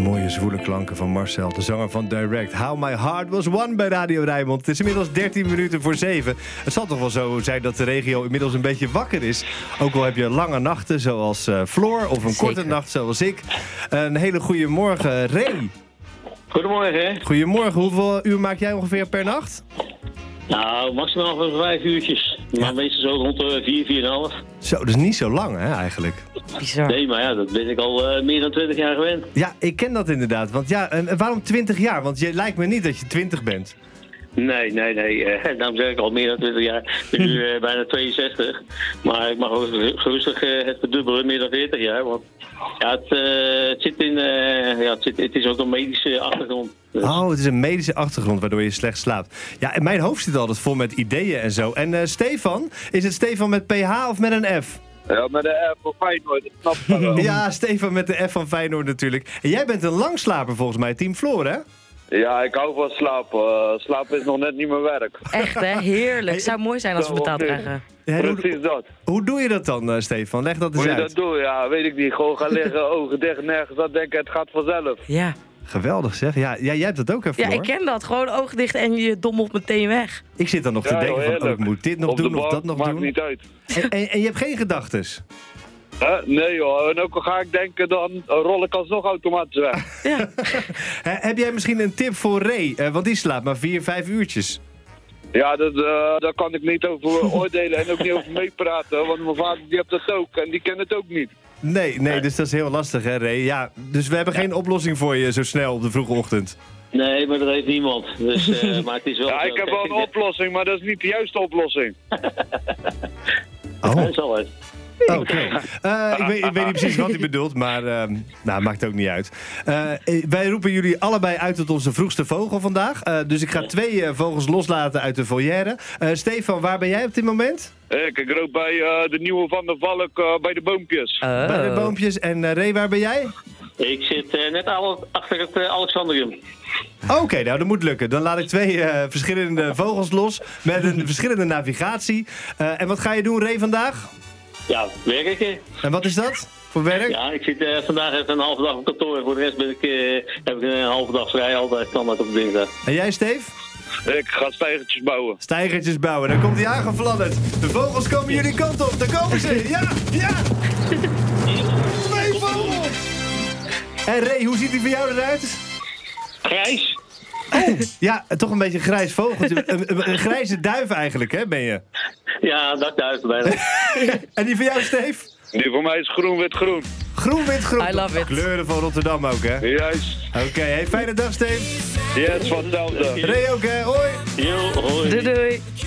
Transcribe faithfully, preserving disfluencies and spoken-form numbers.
Mooie zwoele klanken van Marcel, de zanger van Direct. How My Heart Was Won bij Radio Rijnmond. Het is inmiddels dertien minuten voor zeven. Het zal toch wel zo zijn dat de regio inmiddels een beetje wakker is. Ook al heb je lange nachten zoals uh, Floor of een Zeker. korte nacht zoals ik. Een hele goede morgen, Ray. Goedemorgen. Goedemorgen, hoeveel uur maak jij ongeveer per nacht? Nou, maximaal van vijf uurtjes. Ja. Maar meestal zo rond de vier, vier en een half. Zo, dat is niet zo lang hè, eigenlijk. Bizar. Nee, maar ja, dat ben ik al uh, meer dan twintig jaar gewend. Ja, ik ken dat inderdaad. Want ja, en waarom twintig jaar? Want je lijkt me niet dat je twintig bent. Nee, nee, nee. Uh, daarom zeg ik al meer dan twintig jaar. Ik ben nu uh, bijna tweeënzestig. Maar ik mag ook gerustig uh, het verdubbelen, meer dan veertig jaar. Want ja, het, uh, het, zit in, uh, ja, het, zit, het is ook een medische achtergrond. Dus. Oh, het is een medische achtergrond waardoor je slecht slaapt. Ja, en mijn hoofd zit altijd vol met ideeën en zo. En uh, Stefan, is het Stefan met P H of met een F? Ja, met de F van Feyenoord, dat snap ik wel. Ja, Stefan met de F van Feyenoord natuurlijk. En jij bent een langslaper volgens mij, Team Floor, hè? Ja, ik hou van slapen. Uh, slapen is nog net niet mijn werk. Echt, hè? Heerlijk. Zou mooi zijn als we betaald krijgen. Ja, hoe, Precies dat. hoe doe je dat dan, uh, Stefan? Leg dat eens Hoe je uit. dat doet, ja, weet ik niet. Gewoon gaan liggen, ogen dicht, nergens aan denken, het gaat vanzelf. Ja. Geweldig zeg. Ja, ja, jij hebt dat ook, hè, Ja, Floor? ik ken dat. Gewoon ogen dicht en je dommelt meteen weg. Ik zit dan nog te Ja, denken joh, van, oh, heerlijk. ik moet dit nog Op de doen of bank, dat nog maakt doen. niet uit. En, en, en je hebt geen gedachtes? Huh? Nee joh, en ook al ga ik denken, dan rol ik alsnog automatisch weg. Ja. He, heb jij misschien een tip voor Ray? Uh, want die slaapt maar vier, vijf uurtjes. Ja, dat, uh, daar kan ik niet over oordelen en ook niet over meepraten, want mijn vader die heeft dat ook en die kent het ook niet. Nee, nee, dus dat is heel lastig, hè, Ray? Ja, dus we hebben geen oplossing voor je zo snel op de vroege ochtend. Nee, maar dat heeft niemand. Dus, uh, maar het is wel... Ja, ik heb wel een oplossing, maar dat is niet de juiste oplossing. Oh. Dat is al het. Oké. Okay. Uh, ik, weet, ik weet niet precies wat hij bedoelt, maar uh, nou, maakt ook niet uit. Uh, wij roepen jullie allebei uit tot onze vroegste vogel vandaag. Uh, dus ik ga twee uh, vogels loslaten uit de volière. Uh, Stefan, waar ben jij op dit moment? Ik, ik roep bij uh, de nieuwe Van der Valk uh, bij de boompjes. Oh. Bij de boompjes. En uh, Ray, waar ben jij? Ik zit uh, net al achter het uh, Alexandrium. Oké, okay, nou dat moet lukken. Dan laat ik twee uh, verschillende vogels los met een verschillende navigatie. Uh, en wat ga je doen, Ray, vandaag? Ja, werken. En wat is dat voor werk? Ja, ik zit uh, vandaag even een halve dag op kantoor. En voor de rest ben ik, uh, heb ik een halve dag vrij, altijd standaard op de dinsdag. En jij, Steve? Ik ga stijgertjes bouwen. Stijgertjes bouwen, dan komt hij aangefladderd. De vogels komen jullie kant op, daar komen ze. Ja, ja! Twee vogels! En Ray, hoe ziet hij voor jou eruit? Grijs. Oh, ja, toch een beetje een grijs vogeltje. Een, een, een grijze duif eigenlijk, hè, ben je? Ja, dakduif bijna. En die voor jou, Steve? Die voor mij is groen, wit, groen. Groen, wit, groen. I love it. Kleuren van Rotterdam ook, hè? Juist. Oké, okay, hey, fijne dag, Steve. Yes, van hetzelfde. Ray ook, hè?